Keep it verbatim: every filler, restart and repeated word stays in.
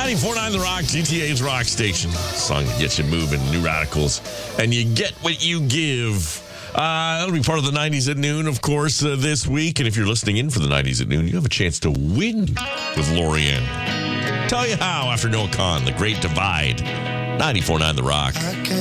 ninety-four point nine The Rock, G T A's rock station. Song that gets you moving, New Radicals. And you get what you give. Uh, that'll be part of the nineties at noon, of course, uh, this week. And if you're listening in for the nineties at noon, you have a chance to win with Lorianne. Tell you how after Noah Khan, The Great Divide. ninety-four point nine The Rock.